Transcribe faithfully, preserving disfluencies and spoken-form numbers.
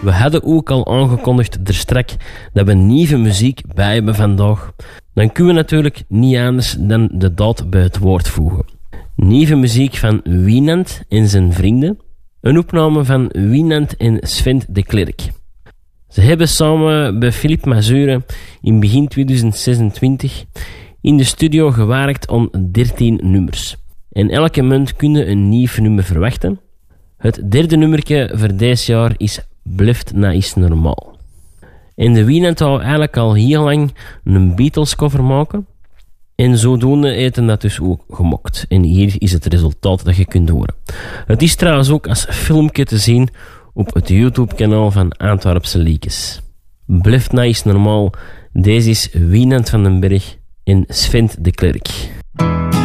We hadden ook al aangekondigd erstraks dat we nieuwe muziek bij hebben vandaag. Dan kunnen we natuurlijk niet anders dan de daad bij het woord voegen. Nieuwe muziek van Wienand en zijn vrienden. Een opname van Wienand en Sven de Klerk. Ze hebben samen bij Philippe Mazure in begin tweeduizend zesentwintig in de studio gewerkt aan dertien nummers. En elke maand kun je een nieuw nummer verwachten. Het derde nummertje voor dit jaar is Blijft na is normaal. En de Wienand wou eigenlijk al heel lang een Beatles cover maken. En zodoende eten dat dus ook gemokt. En hier is het resultaat dat je kunt horen. Het is trouwens ook als filmpje te zien op het YouTube-kanaal van Antwerpse Liekes. Blijft na is normaal. Deze is Wienand van den Berg en Sven de Klerk.